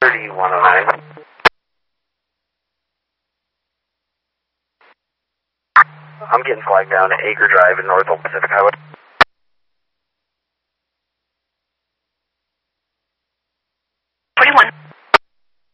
3109. I'm getting flagged down at Acre Drive in North Old Pacific Highway.